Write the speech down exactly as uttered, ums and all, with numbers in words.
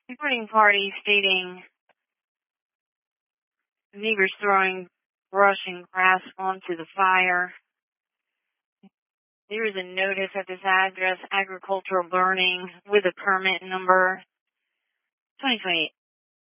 Reporting party stating neighbors throwing brush and grass onto the fire. There is a notice at this address, agricultural burning, with a permit number twenty twenty